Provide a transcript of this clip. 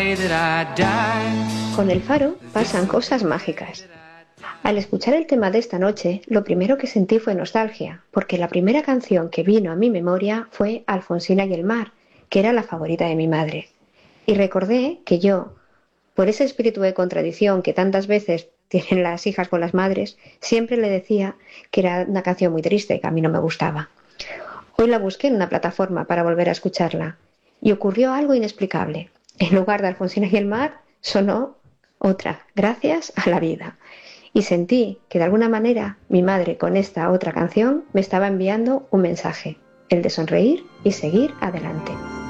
Con el faro pasan cosas mágicas. Al escuchar el tema de esta noche, lo primero que sentí fue nostalgia, porque la primera canción que vino a mi memoria fue Alfonsina y el mar, que era la favorita de mi madre. Y recordé que yo, por ese espíritu de contradicción que tantas veces tienen las hijas con las madres, siempre le decía que era una canción muy triste, que a mí no me gustaba. Hoy la busqué en una plataforma para volver a escucharla, y ocurrió algo inexplicable. En lugar de Alfonsina y el mar, sonó otra, Gracias a la vida. Y sentí que de alguna manera mi madre con esta otra canción me estaba enviando un mensaje, el de sonreír y seguir adelante.